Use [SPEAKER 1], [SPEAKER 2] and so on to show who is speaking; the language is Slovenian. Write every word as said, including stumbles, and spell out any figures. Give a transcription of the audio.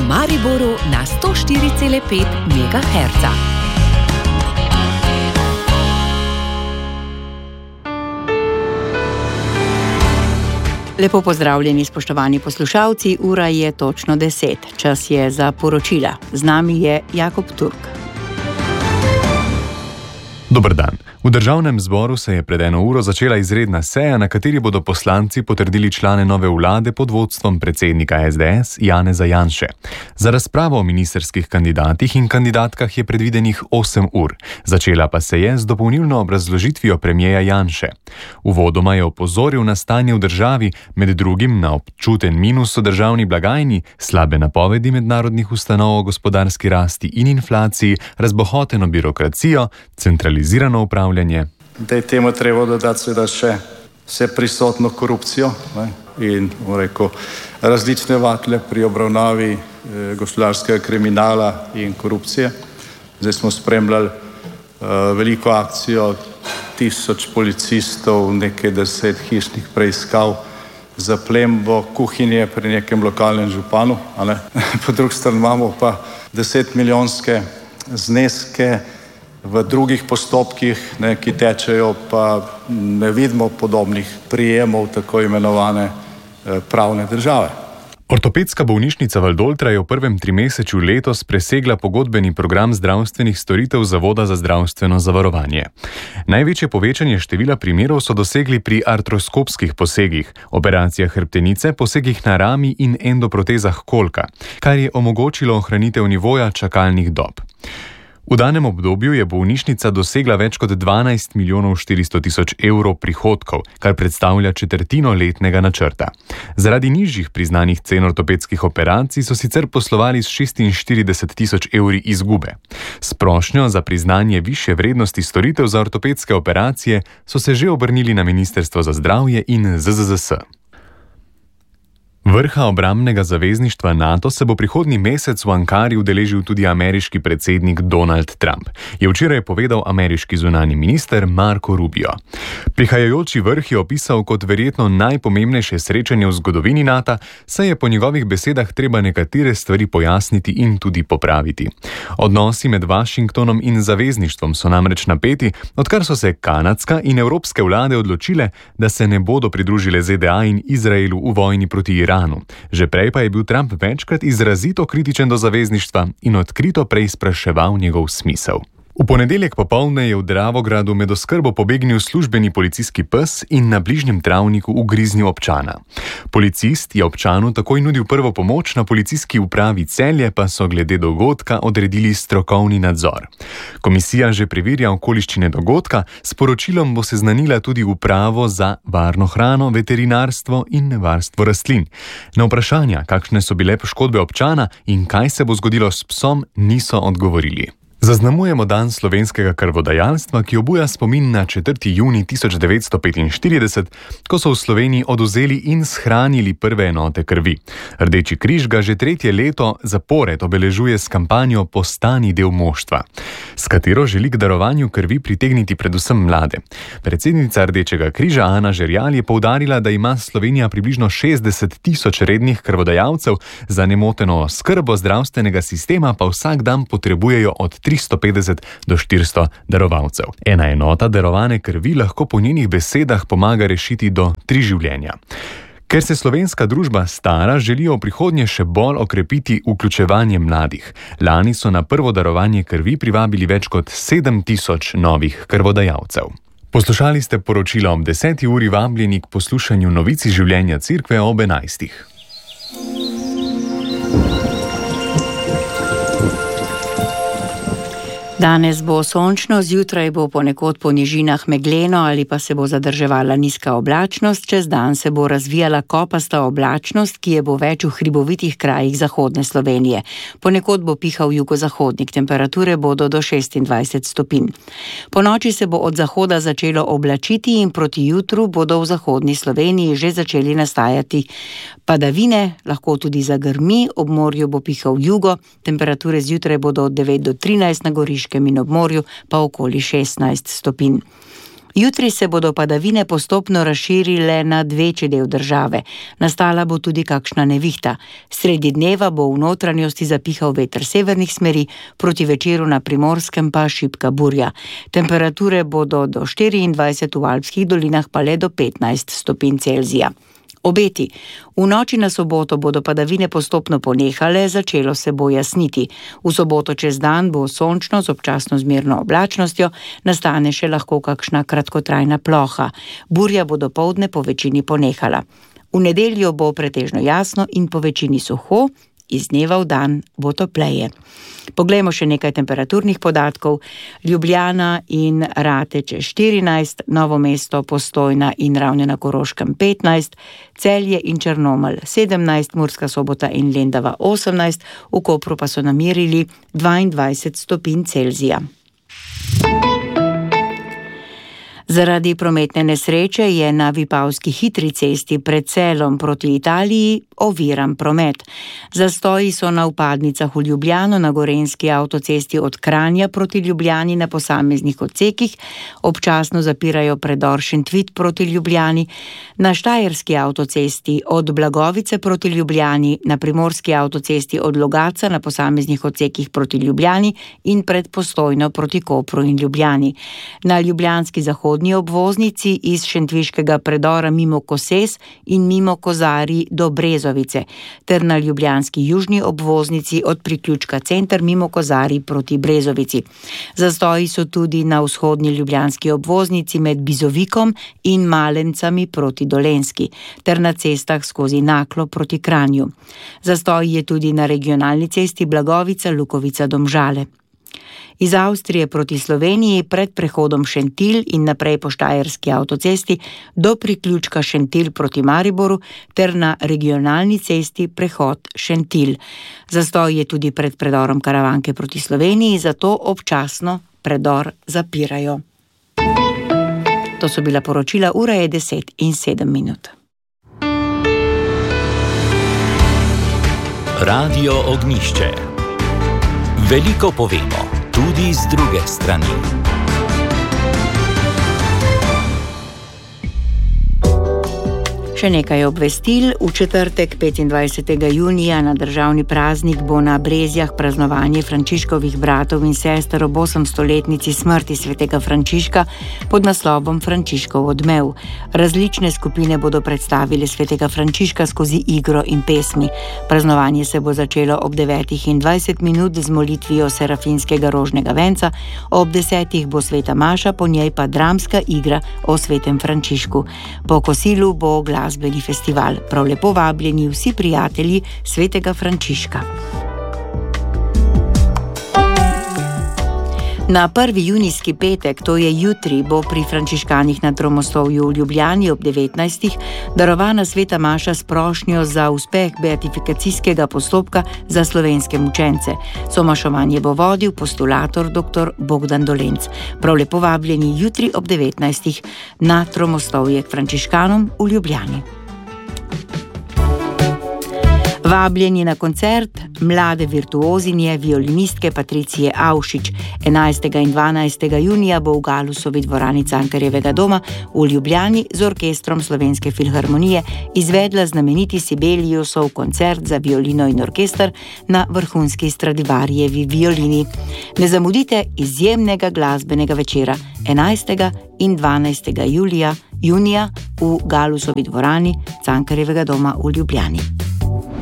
[SPEAKER 1] v Mariboru na sto štiri cela pet megaherca. Lepo pozdravljeni, spoštovani poslušalci, ura je točno deset. Čas je za poročila. Z nami je Jakob Turk.
[SPEAKER 2] Dober dan. V državnem zboru se je pred eno uro začela izredna seja, na kateri bodo poslanci potrdili člane nove vlade pod vodstvom predsednika es de es Janeza Janše. Za razpravo o ministrskih kandidatih in kandidatkah je predvidenih osem ur. Začela pa se je z dopolnilno obrazložitvijo premierja Janše. Uvodoma je opozoril na stanje v državi, med drugim na občuten minus v državni blagajni, slabe napovedi mednarodnih ustanov o gospodarski rasti in inflaciji, razbohoteno birokracijo, centralizirano upravljanje.
[SPEAKER 3] Da je temu treba dodati seveda še vse prisotno korupcijo, ne, in rekel, različne vatle pri obravnavi eh, gospodarskega kriminala in korupcije. Zdaj smo spremljali eh, veliko akcijo, tisoč policistov, nekaj deset hišnih preiskav za plembo kuhinje pri nekem lokalnem županu, a ne. Po drugi strani imamo pa deset milijonske zneske v drugih postopkih, ne, ki tečejo, pa ne vidimo podobnih prijemov tako imenovane eh, pravne države.
[SPEAKER 2] Ortopedska bolnišnica Valdoltra je v prvem trimesečju letos presegla pogodbeni program zdravstvenih storitev Zavoda za zdravstveno zavarovanje. Največje povečanje števila primerov so dosegli pri artroskopskih posegih, operacijah hrbtenice, posegih na rami in endoprotezah kolka, kar je omogočilo ohranitev nivoja čakalnih dob. V danem obdobju je bolnišnica dosegla več kot dvanajst milijonov štiristo tisoč evrov prihodkov, kar predstavlja četrtino letnega načrta. Zaradi nižjih priznanih cen ortopedskih operacij so sicer poslovali s šestinštirideset tisoč evri izgube. S prošnjo za priznanje višje vrednosti storitev za ortopedske operacije so se že obrnili na Ministrstvo za zdravje in zet zet zet es. Vrha obrambnega zavezništva NATO se bo prihodnji mesec v Ankari udeležil tudi ameriški predsednik Donald Trump, je včeraj povedal ameriški zunanji minister Marco Rubio. Prihajajoči vrh je opisal kot verjetno najpomembnejše srečanje v zgodovini NATO, saj je po njegovih besedah treba nekatere stvari pojasniti in tudi popraviti. Odnosi med Washingtonom in zavezništvom so namreč napeti, odkar so se kanadska in evropske vlade odločile, da se ne bodo pridružile zet de a in Izraelu v vojni proti Iranu. Že prej pa je bil Trump večkrat izrazito kritičen do zavezništva in odkrito preizpraševal njegov smisel. V ponedeljek popoldne je v Dravogradu med oskrbo pobegnil službeni policijski pes in na bližnjem travniku ugriznil občana. Policist je občanu takoj nudil prvo pomoč, na policijski upravi Celje pa so glede dogodka odredili strokovni nadzor. Komisija že preverja okoliščine dogodka, s poročilom bo seznanila tudi upravo za varno hrano, veterinarstvo in varstvo rastlin. Na vprašanja, kakšne so bile poškodbe občana in kaj se bo zgodilo s psom, niso odgovorili. Zaznamujemo dan slovenskega krvodajalstva, ki obuja spomin na četrti junij tisoč devetsto petinštirideset, ko so v Sloveniji odvzeli in shranili prve enote krvi. Rdeči križ ga že tretje leto zapored obeležuje s kampanjo Postani del moštva, s katero želi k darovanju krvi pritegniti predvsem mlade. Predsednica Rdečega križa Ana Žerjal je poudarila, da ima Slovenija približno šestdeset tisoč rednih krvodajalcev, za nemoteno oskrbo zdravstvenega sistema pa vsak dan potrebujejo od tristo petdeset do štiristo darovalcev. Ena enota darovane krvi lahko po njenih besedah pomaga rešiti do tri življenja. Ker se slovenska družba stara, želijo v prihodnje še bolj okrepiti vključevanje mladih. Lani so na prvo darovanje krvi privabili več kot sedem tisoč novih krvodajalcev. Poslušali ste poročila ob deseti uri, vabljeni k poslušanju novici življenja Cerkve ob enajstih.
[SPEAKER 1] Danes bo sončno, zjutraj bo ponekod po nižinah megleno ali pa se bo zadrževala nizka oblačnost, čez dan se bo razvijala kopasta oblačnost, ki je bo več v hribovitih krajih zahodne Slovenije. Ponekod bo pihal jugozahodnik, temperature bodo do šestindvajset stopinj. Po noči se bo od zahoda začelo oblačiti in proti jutru bodo v zahodni Sloveniji že začeli nastajati padavine, lahko tudi zagrmi, ob morju bo pihal jugo, temperature zjutraj bodo od devet do trinajst na Goriškem in ob morju pa okoli šestnajst stopinj. Jutri se bodo padavine postopno razširile nad večji del države. Nastala bo tudi kakšna nevihta. Sredi dneva bo v notranjosti zapihal veter severnih smeri, proti večeru na Primorskem pa šibka burja. Temperature bodo do štiriindvajset, v alpskih dolinah pa le do petnajst stopinj Celzija. Obeti. V noči na soboto bodo padavine postopno ponehale, začelo se bo jasniti. V soboto čez dan bo sončno z občasno zmerno oblačnostjo, nastane še lahko kakšna kratkotrajna ploha. Burja bo dopoldne po večini ponehala. V nedeljo bo pretežno jasno in po večini suho, iz dneva v dan bo topleje. Poglejmo še nekaj temperaturnih podatkov. Ljubljana in Rateče štirinajst, Novo mesto, Postojna in Ravne na Koroškem petnajst, Celje in Črnomelj sedemnajst, Murska Sobota in Lendava osemnajst, v Kopru pa so namerili dvaindvajset stopinj Celzija. Zaradi prometne nesreče je na Vipavski hitri cesti pred Celom proti Italiji oviran promet. Zastoji so na vpadnicah v Ljubljano na gorenjski avtocesti od Kranja proti Ljubljani na posameznih odsekih, občasno zapirajo predor Šentvid proti Ljubljani, na štajerski avtocesti od Blagovice proti Ljubljani, na primorski avtocesti od Logatca na posameznih odsekih proti Ljubljani in pred Postojno proti Kopru in Ljubljani. Na ljubljanski zahodni obvoznici iz šentviškega predora mimo Koses in mimo Kozarij do Brezovice, ter na ljubljanski južni obvoznici od priključka Center mimo Kozarij proti Brezovici. Zastoji so tudi na vzhodni ljubljanski obvoznici med Bizovikom in Malencami proti Dolenjski, ter na cestah skozi Naklo proti Kranju. Zastoj je tudi na regionalni cesti Blagovica-Lukovica-Domžale. Iz Avstrije proti Sloveniji pred prehodom Šentilj in naprej po štajerski avtocesti do priključka Šentilj proti Mariboru ter na regionalni cesti prehod Šentilj. Zastoj je tudi pred predorom Karavanke proti Sloveniji, zato občasno predor zapirajo. To so bila poročila, ura je deset in sedem minut.
[SPEAKER 4] Radio Ognjišče. Veliko povemo, tudi z druge strani.
[SPEAKER 1] Še nekaj obvestil. V četrtek petindvajsetega junija na državni praznik bo na Brezjah praznovanje Frančiškovih bratov in sester ob osemstoletnici smrti svetega Frančiška pod naslovom Frančiškov odmev. Različne skupine bodo predstavile svetega Frančiška skozi igro in pesmi. Praznovanje se bo začelo ob devetih in dvajset minut z molitvijo serafinskega rožnega venca, ob desetih bo sveta maša, po njej pa dramska igra o svetem Frančišku. Po kosilu bo glas festival. Prav lepo vabljeni vsi prijatelji svetega Frančiška. Na prvi junijski petek, to je jutri, bo pri frančiškanih na Tromostovju v Ljubljani ob devetnajstih darovana sveta maša s prošnjo za uspeh beatifikacijskega postopka za slovenske mučence. Somašovanje bo vodil postulator dr. Bogdan Dolenc. Prav lepo vabljeni jutri ob devetnajstih na Tromostovje k frančiškanom v Ljubljani. Vabljeni na koncert mlade virtuozinje violinistke Patricije Avšič. enajstega in dvanajstega junija bo v Galusovi dvorani Cankarjevega doma v Ljubljani z orkestrom Slovenske filharmonije izvedla znameniti Sibeliusov koncert za violino in orkester na vrhunski Stradivarijevi violini. Ne zamudite izjemnega glasbenega večera enajstega in dvanajstega julija, junija v Galusovi dvorani Cankarjevega doma v Ljubljani.